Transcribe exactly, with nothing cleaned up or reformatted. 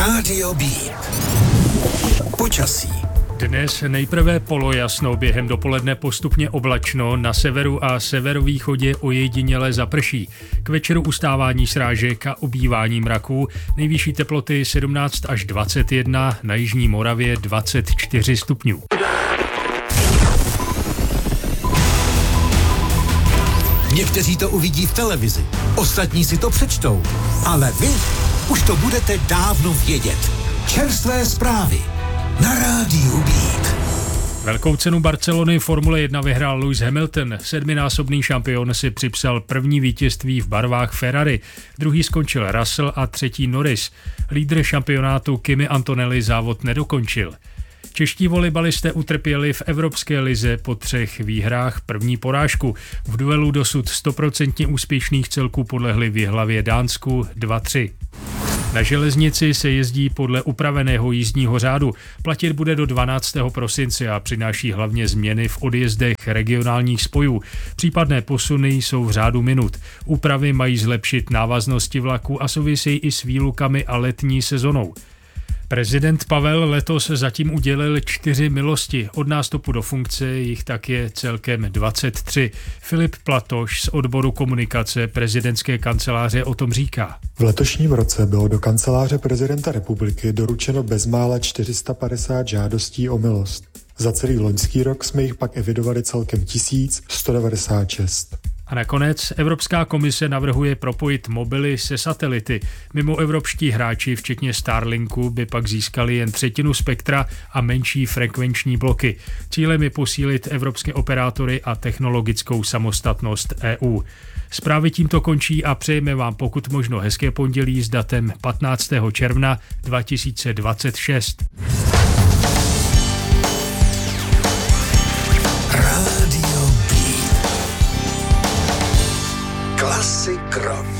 Rádio B. Počasí. Dnes nejprve polojasno, během dopoledne postupně oblačno, na severu a severovýchodě ojediněle zaprší. K večeru ustávání srážek a ubývání mraků, nejvyšší teploty sedmnáct až dvacet jedna, na jižní Moravě dvacet čtyři stupňů. Někteří to uvidí v televizi, ostatní si to přečtou, ale vy už to budete dávno vědět. Čerstvé zprávy na Rádiu Beat. Velkou cenu Barcelony Formule jedna vyhrál Lewis Hamilton. Sedminásobný šampion si připsal první vítězství v barvách Ferrari. Druhý skončil Russell a třetí Norris. Lídr šampionátu Kimi Antonelli závod nedokončil. Čeští volejbalisté utrpěli v Evropské lize po třech výhrách první porážku. V duelu dosud stoprocentně úspěšných celků podlehli v Jihlavě Dánsku dva tři. Na železnici se jezdí podle upraveného jízdního řádu. Platit bude do dvanáctého prosince a přináší hlavně změny v odjezdech regionálních spojů. Případné posuny jsou v řádu minut. Úpravy mají zlepšit návaznosti vlaku a souvisejí i s výlukami a letní sezonou. Prezident Pavel letos zatím udělil čtyři milosti. Od nástupu do funkce jich tak je celkem dvacet tři. Filip Platoš z odboru komunikace prezidentské kanceláře o tom říká. V letošním roce bylo do kanceláře prezidenta republiky doručeno bezmála čtyři sta padesát žádostí o milost. Za celý loňský rok jsme jich pak evidovali celkem tisíc sto devadesát šest. A nakonec Evropská komise navrhuje propojit mobily se satelity. Mimo evropští hráči, včetně Starlinku, by pak získali jen třetinu spektra a menší frekvenční bloky. Cílem je posílit evropské operátory a technologickou samostatnost E U. Zprávy tímto končí a přejeme vám pokud možno hezké pondělí s datem patnáctého června dva tisíce dvacet šest. Rádio B. Klasik rock.